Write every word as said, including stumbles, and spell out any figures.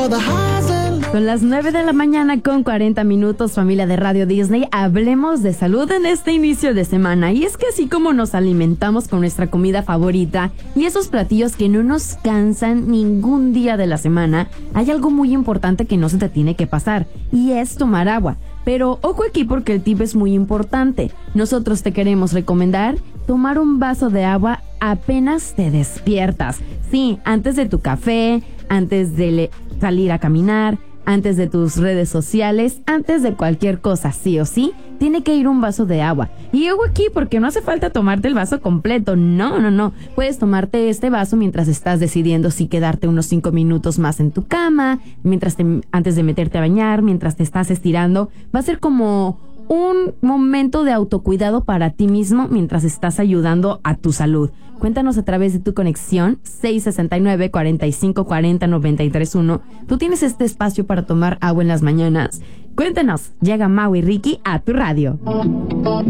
Son las nueve de la mañana con cuarenta minutos, familia de Radio Disney. Hablemos de salud en este inicio de semana. Y es que así como nos alimentamos con nuestra comida favorita y esos platillos que no nos cansan ningún día de la semana, hay algo muy importante que no se te tiene que pasar, y es tomar agua. Pero ojo aquí, porque el tip es muy importante. Nosotros te queremos recomendar tomar un vaso de agua apenas te despiertas. Sí, antes de tu café, antes de le- salir a caminar, antes de tus redes sociales, antes de cualquier cosa, sí o sí, tiene que ir un vaso de agua. Y ojo aquí, porque no hace falta tomarte el vaso completo, no, no, no. Puedes tomarte este vaso mientras estás decidiendo si quedarte unos cinco minutos más en tu cama, mientras te, antes de meterte a bañar, mientras te estás estirando. Va a ser como un momento de autocuidado para ti mismo mientras estás ayudando a tu salud. Cuéntanos a través de tu conexión seis sesenta y nueve, cuarenta y cinco, cuarenta, noventa y tres uno. Tú tienes este espacio para tomar agua en las mañanas. Cuéntanos. Llega Mau y Ricky a tu radio.